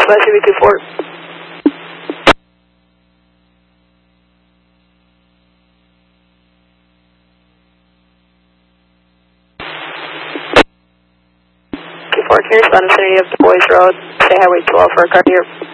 by CV24. Can you respond to vicinity of Du Bois Road, say Highway 12 for a car here?